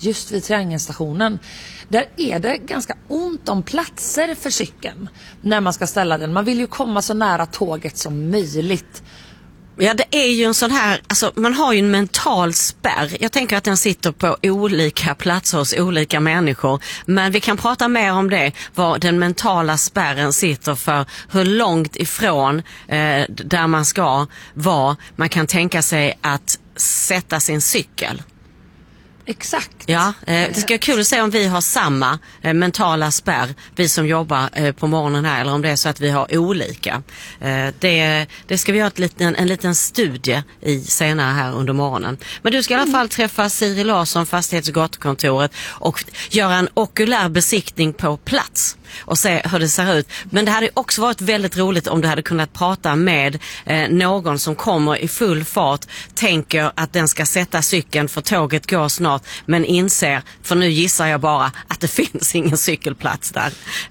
just vid Triangelstationen, där är det ganska ont om platser för cykeln när man ska ställa den. Man vill ju komma så nära tåget som möjligt. Ja, det är ju en sån här, alltså man har ju en mental spärr. Jag tänker att den sitter på olika platser hos olika människor. Men vi kan prata mer om det, vad den mentala spärren sitter för, hur långt ifrån där man ska vara man kan tänka sig att sätta sin cykel. Exakt. Ja, det ska vara kul att se om vi har samma mentala spärr, vi som jobbar på morgonen här, eller om det är så att vi har olika. Det ska vi göra en liten studie i senare här under morgonen. Men du ska i alla fall träffa Siri Larsson, Fastighets- och gatukontoret, och göra en okulär besiktning på plats och se hur det ser ut. Men det hade också varit väldigt roligt om du hade kunnat prata med någon som kommer i full fart, tänker att den ska sätta cykeln för tåget går snart, men inser, för nu gissar jag bara, att det finns ingen cykelplats där.